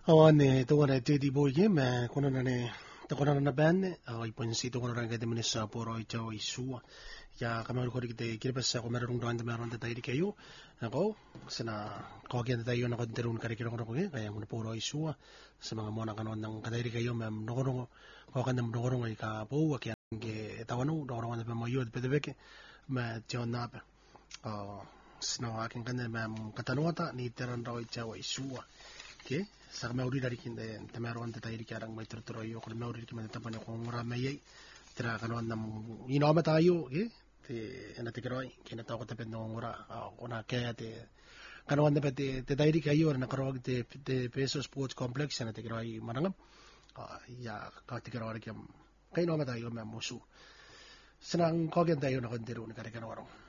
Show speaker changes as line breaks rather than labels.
Awan tungo na iti boy game kuno na ne kuno na ben iponsi tungo na ngade minisa poro ito isua ya kami ko dikite kirpas sa kumarong doan meron tayo kayo ako sana kogyan tayo na konterun kari kiro ko kaya mo poro isua sa mga mona kanon ng kadiri kayo mem nokoro ko kan ng nokoro ay ka po kaya nge tawano nokoro na pa mayo pedebeke ma tion na pa sino akin kan mem katanota ni teran raw ito isua okay sa mauri dari kinde temeron tayo karang may turturoyo kung mauri kinde tapan ko nguramay tira kanon nam inoma tayo okay te natikroy kinataw ko tapet no ngura kuna kaya te kanon na pete te tayo kayo na karog te peso sports complex na tikroy manangam ya katikroy kyam kayo no matayo mamusu senang kogyan tayo na kondiro na kare kanwarong